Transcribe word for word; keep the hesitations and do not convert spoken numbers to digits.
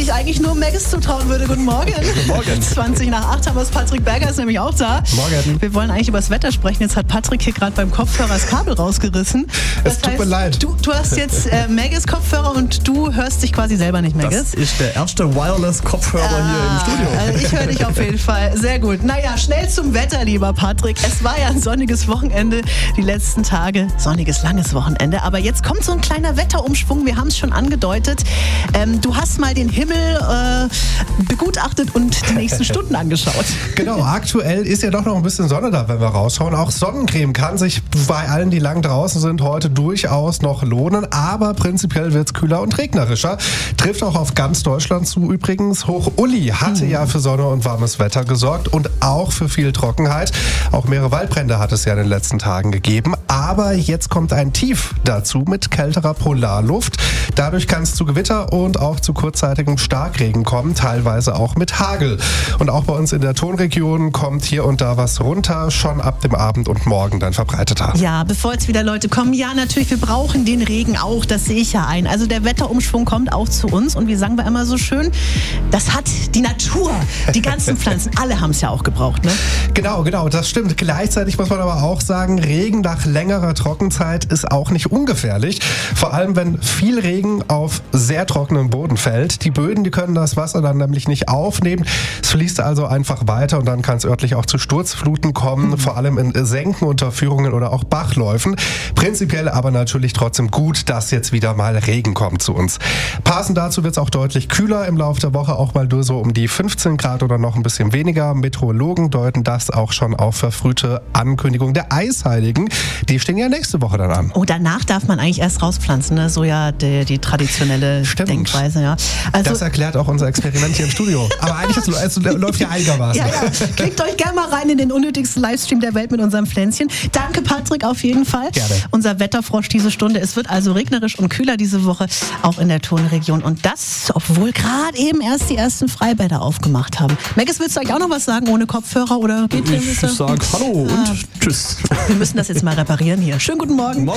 ich eigentlich nur Maggis zutrauen würde. Guten Morgen. Guten Morgen. zwanzig nach acht haben wir es. Patrick Berger ist nämlich auch da. Morgen. Wir wollen eigentlich über das Wetter sprechen. Jetzt hat Patrick hier gerade beim Kopfhörer das Kabel rausgerissen. Das Es tut heißt, mir leid. Du, du hast jetzt äh, Maggis Kopfhörer und du hörst dich quasi selber nicht, Maggis. Das ist der erste Wireless-Kopfhörer Ah, hier im Studio. Also ich höre dich auf jeden Fall. Sehr gut. Naja, schnell zum Wetter, lieber Patrick. Es war ja ein sonniges Wochenende, die letzten Tage. Sonniges, langes Wochenende. Aber jetzt kommt so ein kleiner Wetterumschwung. Wir haben es schon angedeutet. Ähm, du hast mal den Himmel äh, begutachtet und die nächsten Stunden angeschaut. Genau, aktuell ist ja doch noch ein bisschen Sonne da, wenn wir rausschauen. Auch Sonnencreme kann sich bei allen, die lang draußen sind, heute durchaus noch lohnen. Aber prinzipiell wird es kühler und regnerischer. Trifft auch auf ganz Deutschland zu übrigens. Hoch Uli hatte ja für Sonne und warmes Wetter gesorgt und auch für viel Trockenheit. Auch mehrere Waldbrände hat es ja in den letzten Tagen gegeben. Aber jetzt kommt ein Tief dazu mit kälterer Polarluft. Dadurch kann es zu Gewitter und auch zu kurzzeitigem Starkregen kommen, teilweise auch mit Hagel. Und auch bei uns in der Tonregion kommt hier und da was runter, schon ab dem Abend und morgen dann verbreiteter. Ja, bevor jetzt wieder Leute kommen, ja natürlich, wir brauchen den Regen auch, das sehe ich ja ein. Also der Wetterumschwung kommt auch zu uns und wie sagen wir immer so schön, das hat die Natur, die ganzen Pflanzen, alle haben es ja auch gebraucht, ne? Genau, genau, das stimmt. Gleichzeitig muss man aber auch sagen, Regen nach längerer Trockenzeit ist auch nicht ungefährlich. Vor allem, wenn viel Regen auf sehr trockenem Boden fällt. Die Böden, die können das Wasser dann nämlich nicht aufnehmen. Es fließt also einfach weiter und dann kann es örtlich auch zu Sturzfluten kommen, mhm. vor allem in Senken, Unterführungen oder auch Bachläufen. Prinzipiell aber natürlich trotzdem gut, dass jetzt wieder mal Regen kommt zu uns. Passend dazu wird es auch deutlich kühler im Laufe der Woche, auch mal nur so um die fünfzehn Grad oder noch ein bisschen weniger. Meteorologen deuten das auch schon auf verfrühte Ankündigung der Eisheiligen. Die stehen ja nächste Woche dann an. Oh, danach darf man eigentlich erst rauspflanzen, ne? So ja die, die traditionelle Stimmt. Denkweise. Ja. Also, das erklärt auch unser Experiment hier im Studio. Aber eigentlich ist es, es läuft ja einigermaßen. ja, ja. Klickt euch gerne mal rein in den unnötigsten Livestream der Welt mit unserem Pflänzchen. Danke, Patrick, auf jeden Fall. Gerne. Unser Wetterfrosch diese Stunde. Es wird also regnerisch und kühler diese Woche, auch in der Tonregion. Und das, obwohl gerade eben erst die ersten Freibäder aufgemacht haben. Maggis, willst du euch auch noch was sagen ohne Kopfhörer? Oder geht Ich sag Hallo ah. und Tschüss. Wir müssen das jetzt mal reparieren hier. Schönen guten Morgen. Morgen.